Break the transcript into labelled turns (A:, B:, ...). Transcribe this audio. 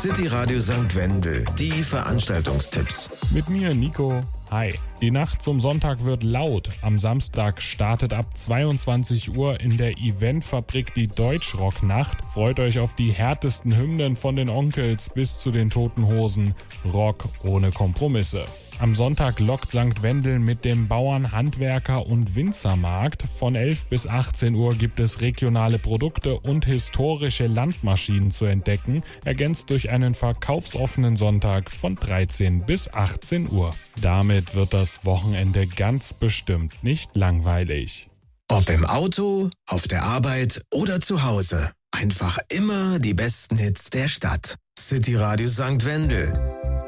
A: City Radio St. Wendel, die Veranstaltungstipps.
B: Mit mir, Nico. Hi. Die Nacht zum Sonntag wird laut. Am Samstag startet ab 22 Uhr in der Eventfabrik die Deutschrock-Nacht. Freut euch auf die härtesten Hymnen von den Onkels bis zu den Toten Hosen. Rock ohne Kompromisse. Am Sonntag lockt St. Wendel mit dem Bauern-, Handwerker- und Winzermarkt. Von 11 bis 18 Uhr gibt es regionale Produkte und historische Landmaschinen zu entdecken, ergänzt durch einen verkaufsoffenen Sonntag von 13 bis 18 Uhr. Damit wird das Wochenende ganz bestimmt nicht langweilig.
A: Ob im Auto, auf der Arbeit oder zu Hause. Einfach immer die besten Hits der Stadt. City Radio St. Wendel.